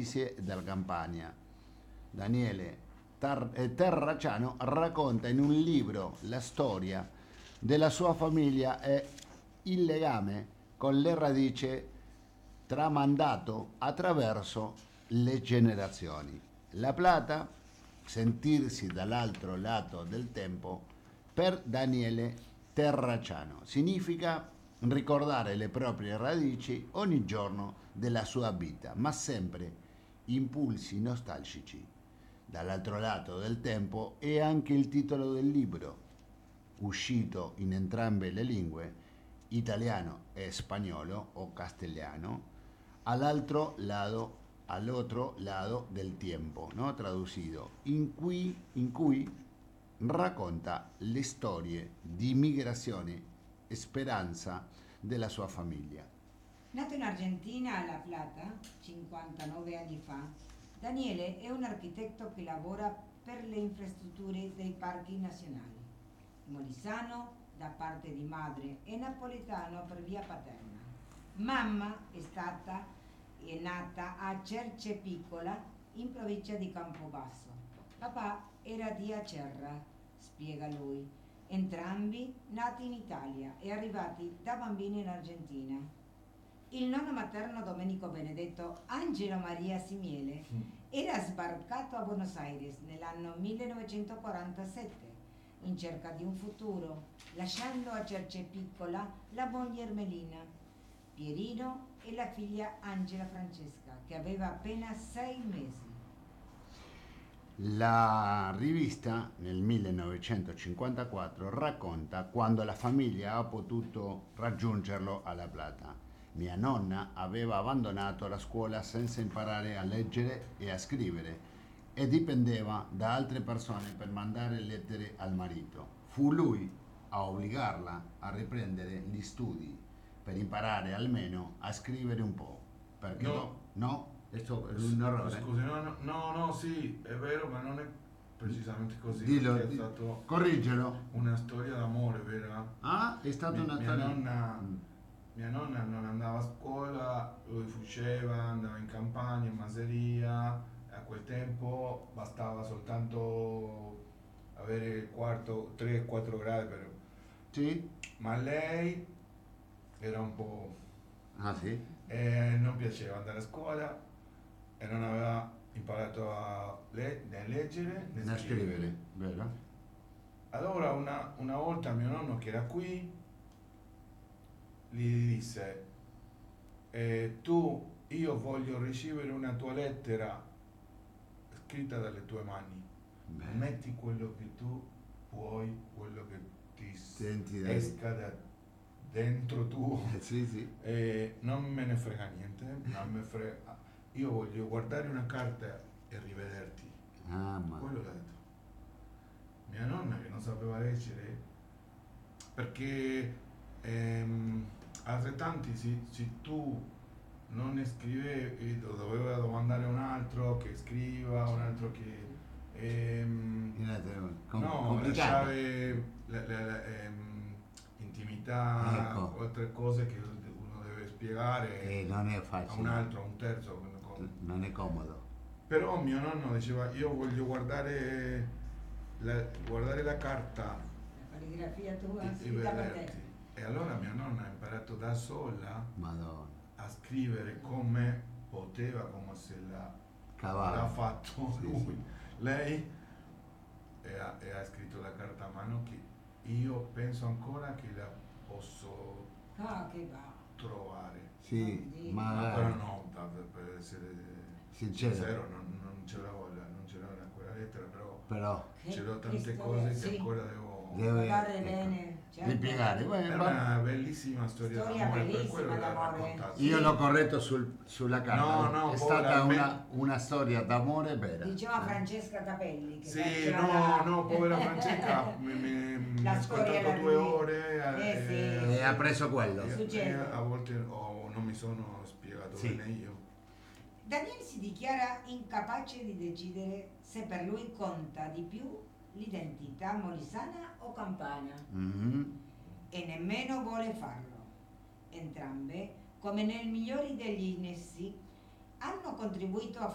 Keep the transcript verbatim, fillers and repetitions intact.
notizie della Campania. Daniele Tar- eh, Terracciano racconta in un libro la storia della sua famiglia e il legame con le radici tramandato attraverso le generazioni. La Plata, sentirsi dall'altro lato del tempo, per Daniele Terracciano significa ricordare le proprie radici ogni giorno della sua vita, ma sempre impulsi nostalgici. Dall'altro lato del tempo è anche il titolo del libro, uscito in entrambe le lingue, italiano e spagnolo o castellano, all'altro lado, all'altro lado del tiempo, ¿no? Traducido, in cui, in cui racconta le storie di migrazione e speranza della sua famiglia. Nato in Argentina, a La Plata, cinquantanove anni fa, Daniele è un architetto che lavora per le infrastrutture dei parchi nazionali. Molisano da parte di madre e napoletano per via paterna. Mamma è stata è nata a Cercepiccola, in provincia di Campobasso. Papà era di Acerra, spiega lui, entrambi nati in Italia e arrivati da bambini in Argentina. Il nonno materno Domenico Benedetto Angelo Maria Simiele era sbarcato a Buenos Aires nell'anno millenovecentoquarantasette in cerca di un futuro, lasciando a Cercepiccola la moglie Ermelina, Pierino e la figlia Angela Francesca, che aveva appena sei mesi. La rivista nel millenovecentocinquantaquattro racconta quando la famiglia ha potuto raggiungerlo a La Plata. Mia nonna aveva abbandonato la scuola senza imparare a leggere e a scrivere e dipendeva da altre persone per mandare lettere al marito. Fu lui a obbligarla a riprendere gli studi per imparare almeno a scrivere un po'. Perché No. no? No? Questo è un errore. Scusi, no, no, no, no, sì, è vero, ma non è precisamente così. Dillo, perché di- è stato corriggelo. una storia d'amore, vera? Ah, è stata Mi- una mia storia. nonna, Mm. mia nonna non andava a scuola, lui fuggeva, andava in campagna, in maseria. A quel tempo bastava soltanto avere il quarto tre quattro gradi per... Sì? Ma lei era un po'... Ah sì? e non piaceva andare a scuola e non aveva imparato a le- né leggere né Da scrivere. scrivere, vero? Allora una, una volta mio nonno che era qui gli disse eh, tu, io voglio ricevere una tua lettera scritta dalle tue mani, Beh, metti quello che tu puoi, quello che ti senti da... esca da dentro tu. Eh, sì, sì. Eh, non me ne frega niente, non me frega. Io voglio guardare una carta e rivederti. Ah, ma... Quello l'ha detto. Mia nonna che non sapeva leggere, perché ehm, altrettanti se, se tu non ne scrivevi, lo doveva domandare un altro che scriva, un altro che... ehm, Com- no, complicato. lasciare le, le- le, ehm, intimità, Ecco. altre cose che uno deve spiegare Eh, non è a un facile. altro, a un terzo. quelle cose. Non è comodo. Però mio nonno diceva io voglio guardare la, guardare la carta La calligrafia tua e, e scritta per vederti. te. E allora mia nonna ha imparato da sola Madonna. a scrivere come poteva, come se l'ha, Cavallo. l'ha fatto Sì, lui. sì. Lei e ha, e ha scritto la carta a mano che io penso ancora che la posso Ah, che va. trovare. Sì, Sì. Ma magari. però no, da- per essere Sincero. sincero, non, non ce l'avevo, la- non ce l'avevo quella lettera, però Però Che- c'erano che tante storia, cose che sì. ancora devo... deve Guardare ecco, bene, certo. ripiegare. È Beh, va- una bellissima storia, Storia d'amore, per bellissima quello l'ha d'amore. raccontata. Io l'ho corretto sul- sulla carta. No, no, è povera, stata me- una, una storia d'amore vera. Diceva Eh. Francesca Capelli che Sì, faceva no, la- no, povera Francesca, mi, mi, mi La ha storia ascoltato la due lui. ore Eh, sì. E ha preso quello. e- Succede. e a volte oh, non mi sono spiegato Sì. bene io. Daniel si dichiara incapace di decidere se per lui conta di più l'identità molisana o campana Mhm. e nemmeno vuole farlo. Entrambe, come nel migliore degli nessi, hanno contribuito a